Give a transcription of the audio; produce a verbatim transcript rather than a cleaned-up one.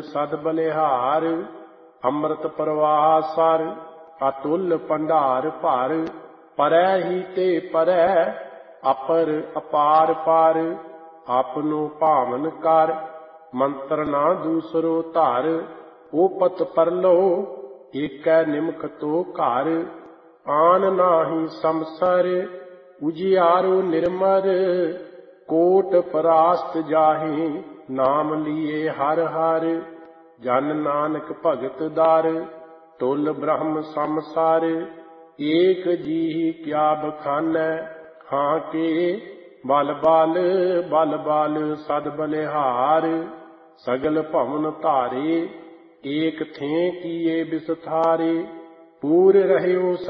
सद बलिहार। अमृत प्रवाह सर अतुल भंडार भर। परै ही ते परै अपर अपार पार। आपनो भावन कर मंत्र ना दूसरो धर। ओपत परलो एकै निमख तो घर। आन नाही समसर उजियारो निर्मर। कोट परास्त जाहि नाम लिए हर हर। जन नानक भगत दर तुल ब्रह्म समसार। एक जीहि क्या बखानै हाँ के बल बल बल बल सद बलिहार। सगल भवन धारे एक थे किए बिसथारे। पूर रह्यो